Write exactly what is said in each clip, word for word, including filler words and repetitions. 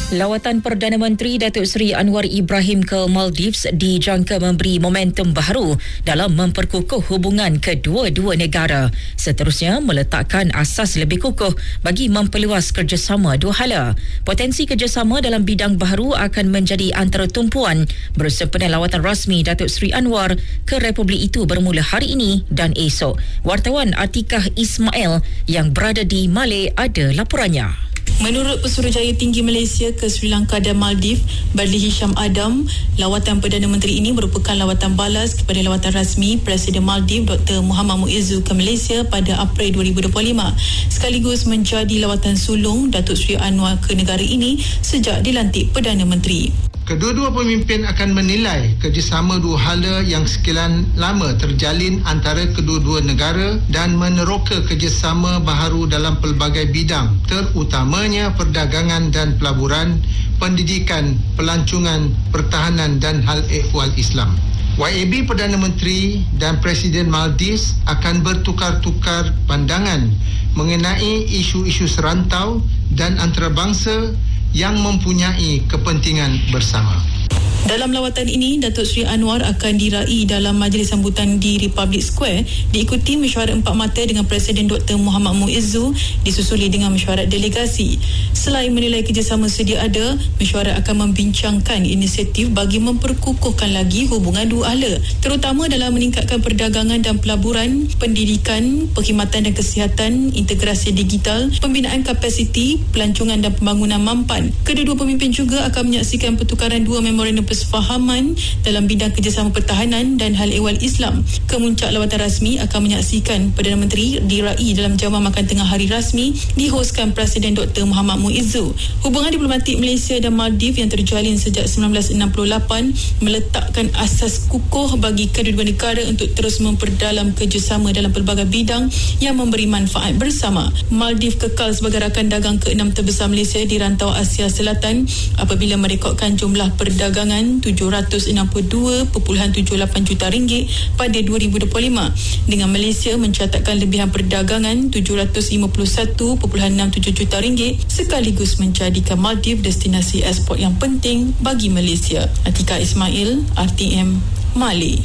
Lawatan Perdana Menteri Datuk Seri Anwar Ibrahim ke Maldives dijangka memberi momentum baharu dalam memperkukuh hubungan kedua-dua negara. Seterusnya meletakkan asas lebih kukuh bagi memperluas kerjasama dua hala. Potensi kerjasama dalam bidang baharu akan menjadi antara tumpuan bersempena lawatan rasmi Datuk Seri Anwar ke Republik itu bermula hari ini dan esok. Wartawan Atikah Ismail yang berada di Malé ada laporannya. Menurut Pesuruhjaya Tinggi Malaysia ke Sri Lanka dan Maldives, Badli Hisham Adam, lawatan Perdana Menteri ini merupakan lawatan balas kepada lawatan rasmi Presiden Maldives Doktor Muhammad Muizzu ke Malaysia pada April dua ribu dua puluh lima, sekaligus menjadi lawatan sulung Datuk Seri Anwar ke negara ini sejak dilantik Perdana Menteri. Kedua-dua pemimpin akan menilai kerjasama dua hala yang sekian lama terjalin antara kedua-dua negara dan meneroka kerjasama baharu dalam pelbagai bidang, terutamanya perdagangan dan pelaburan, pendidikan, pelancongan, pertahanan dan hal ehwal Islam. Y A B Perdana Menteri dan Presiden Maldives akan bertukar-tukar pandangan mengenai isu-isu serantau dan antarabangsa yang mempunyai kepentingan bersama. Dalam lawatan ini, Datuk Seri Anwar akan diraih dalam majlis sambutan di Republic Square, diikuti mesyuarat empat mata dengan Presiden Doktor Muhammad Muizzu, disusuli dengan mesyuarat delegasi. Selain menilai kerjasama sedia ada, mesyuarat akan membincangkan inisiatif bagi memperkukuhkan lagi hubungan dua hala, terutama dalam meningkatkan perdagangan dan pelaburan, pendidikan, perkhidmatan dan kesihatan, integrasi digital, pembinaan kapasiti, pelancongan dan pembangunan mampan. Kedua-dua pemimpin juga akan menyaksikan pertukaran dua memorandum persefahaman dalam bidang kerjasama pertahanan dan hal ehwal Islam. Kemuncak lawatan rasmi akan menyaksikan Perdana Menteri diraih dalam jamuan makan tengah hari rasmi dihoskan Presiden Doktor Muhammad Muizzu. Hubungan diplomatik Malaysia dan Maldives yang terjalin sejak seribu sembilan ratus enam puluh lapan meletakkan asas kukuh bagi kedua-dua negara untuk terus memperdalam kerjasama dalam pelbagai bidang yang memberi manfaat bersama. Maldives kekal sebagai rakan dagang keenam terbesar Malaysia di rantau Asia Selatan apabila merekodkan jumlah perdagangan tujuh ratus enam puluh dua perpuluhan tujuh lapan juta ringgit pada dua ribu dua puluh lima, dengan Malaysia mencatatkan lebihan perdagangan tujuh ratus lima puluh satu perpuluhan enam tujuh juta ringgit, sekaligus menjadikan Maldives destinasi ekspor yang penting bagi Malaysia. Atikah Ismail, R T M, Malé.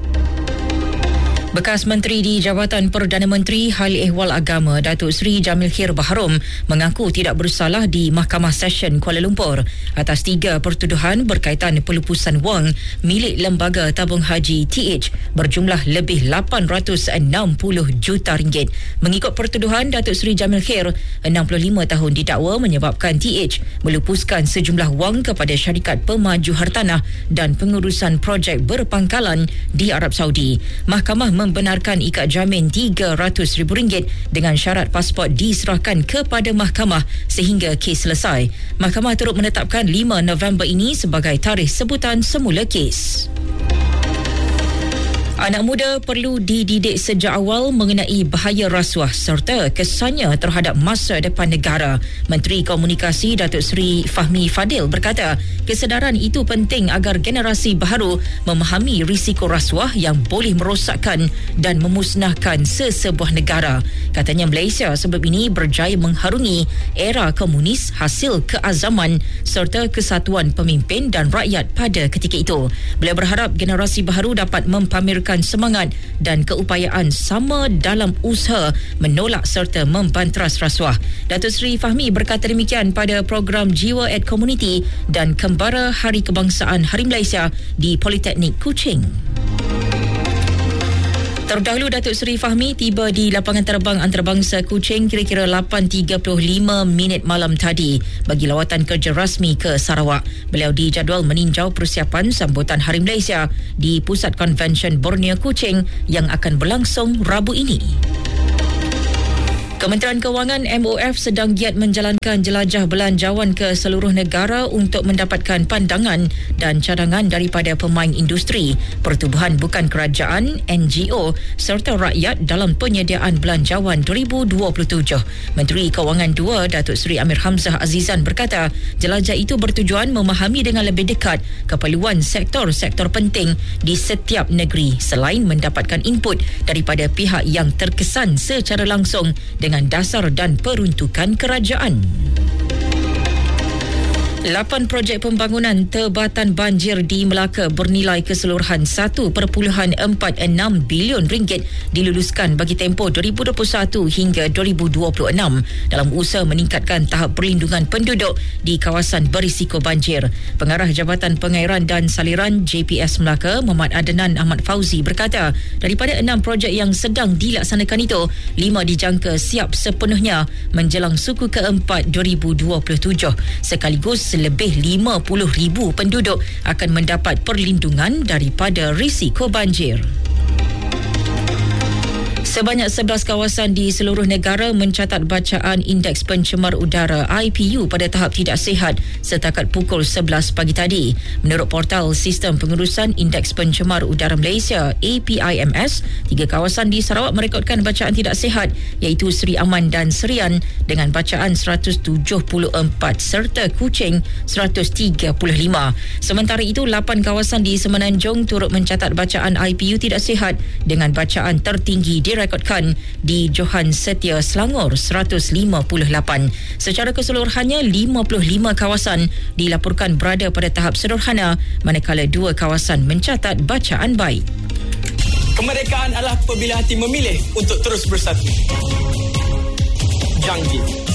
Bekas Menteri di Jabatan Perdana Menteri Hal Ehwal Agama Datuk Seri Jamil Khair Baharom mengaku tidak bersalah di Mahkamah Session Kuala Lumpur atas tiga pertuduhan berkaitan pelupusan wang milik Lembaga Tabung Haji T H berjumlah lebih lapan ratus enam puluh juta ringgit. Mengikut pertuduhan, Datuk Seri Jamil Khair, enam puluh lima tahun, didakwa menyebabkan T H melupuskan sejumlah wang kepada syarikat pemaju hartanah dan pengurusan projek berpangkalan di Arab Saudi. Mahkamah membenarkan ikat jamin tiga ratus ribu ringgit dengan syarat pasport diserahkan kepada mahkamah sehingga kes selesai. Mahkamah turut menetapkan lima November ini sebagai tarikh sebutan semula kes. Anak muda perlu dididik sejak awal mengenai bahaya rasuah serta kesannya terhadap masa depan negara. Menteri Komunikasi Datuk Seri Fahmi Fadil berkata, kesedaran itu penting agar generasi baharu memahami risiko rasuah yang boleh merosakkan dan memusnahkan sesebuah negara. Katanya Malaysia sebab ini berjaya mengharungi era komunis hasil keazaman serta kesatuan pemimpin dan rakyat pada ketika itu. Beliau berharap generasi baharu dapat mempamerkan semangat dan keupayaan sama dalam usaha menolak serta membanteras rasuah. Datuk Seri Fahmi berkata demikian pada program Jiwa at Community dan Kembara Hari Kebangsaan Hari Malaysia di Politeknik Kuching. Terdahulu, Datuk Seri Fahmi tiba di lapangan terbang antarabangsa Kuching kira-kira lapan tiga puluh lima minit malam tadi bagi lawatan kerja rasmi ke Sarawak. Beliau dijadual meninjau persiapan sambutan Hari Malaysia di Pusat Konvensyen Borneo Kuching yang akan berlangsung Rabu ini. Kementerian Kewangan M O F sedang giat menjalankan jelajah belanjawan ke seluruh negara untuk mendapatkan pandangan dan cadangan daripada pemain industri, pertubuhan bukan kerajaan, N G O serta rakyat dalam penyediaan belanjawan dua ribu dua puluh tujuh. Menteri Kewangan dua Datuk Seri Amir Hamzah Azizan berkata, jelajah itu bertujuan memahami dengan lebih dekat keperluan sektor-sektor penting di setiap negeri selain mendapatkan input daripada pihak yang terkesan secara langsung dengan dasar dan peruntukan kerajaan. lapan projek pembangunan tebatan banjir di Melaka bernilai keseluruhan satu perpuluhan empat enam bilion ringgit diluluskan bagi tempoh dua ribu dua puluh satu hingga dua ribu dua puluh enam dalam usaha meningkatkan tahap perlindungan penduduk di kawasan berisiko banjir. Pengarah Jabatan Pengairan dan Saliran J P S Melaka, Muhammad Adnan Ahmad Fauzi berkata, daripada enam projek yang sedang dilaksanakan itu, lima dijangka siap sepenuhnya menjelang suku keempat dua ribu dua puluh tujuh. Sekaligus lebih lima puluh ribu penduduk akan mendapat perlindungan daripada risiko banjir. Sebanyak sebelas kawasan di seluruh negara mencatat bacaan Indeks Pencemar Udara I P U pada tahap tidak sihat setakat pukul sebelas pagi tadi. Menurut portal Sistem Pengurusan Indeks Pencemar Udara Malaysia A P I M S, tiga kawasan di Sarawak merekodkan bacaan tidak sihat iaitu Seri Aman dan Serian dengan bacaan seratus tujuh puluh empat serta Kuching seratus tiga puluh lima. Sementara itu, lapan kawasan di Semenanjung turut mencatat bacaan I P U tidak sihat dengan bacaan tertinggi di rekodkan di Johan Setia Selangor seratus lima puluh lapan. Secara keseluruhannya, lima puluh lima kawasan dilaporkan berada pada tahap sederhana manakala dua kawasan mencatat bacaan baik. Kemerdekaan adalah apabila hati memilih untuk terus bersatu. Jangkit.